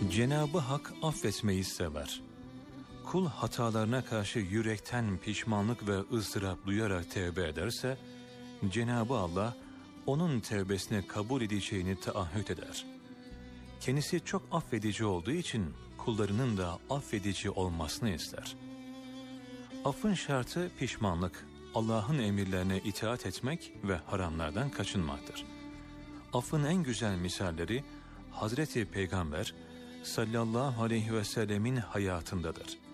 Cenab-ı Hak affetmeyi sever. Kul hatalarına karşı yürekten pişmanlık ve ızdırap duyarak tevbe ederse, Cenab-ı Allah onun tevbesini kabul edeceğini taahhüt eder. Kendisi çok affedici olduğu için kullarının da affedici olmasını ister. Affın şartı pişmanlık, Allah'ın emirlerine itaat etmek ve haramlardan kaçınmaktır. Affın en güzel misalleri Hazreti Peygamber sallallahu aleyhi ve sellemin hayatındadır.